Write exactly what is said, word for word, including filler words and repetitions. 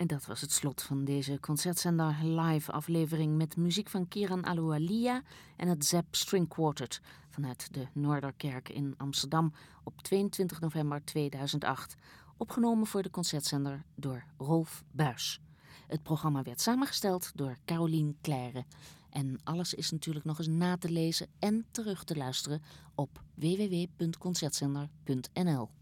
En dat was het slot van deze Concertzender live aflevering met muziek van Kieran Aloualia en het Zepp String Quartet vanuit de Noorderkerk in Amsterdam op tweeëntwintig november tweeduizend acht. Opgenomen voor de Concertzender door Rolf Buijs. Het programma werd samengesteld door Carolien Claire. En alles is natuurlijk nog eens na te lezen en terug te luisteren op w w w punt concertzender punt n l.